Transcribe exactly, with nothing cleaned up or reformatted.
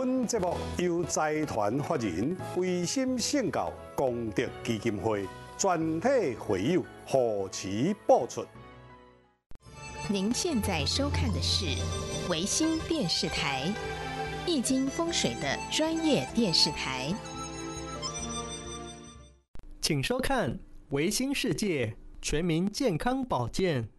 本节目由财团法人维心圣教功德基金会全体会友护持播出。 您现在收看的是维新电视台，易经风水的专业电视台。 请收看维新世界全民健康保健。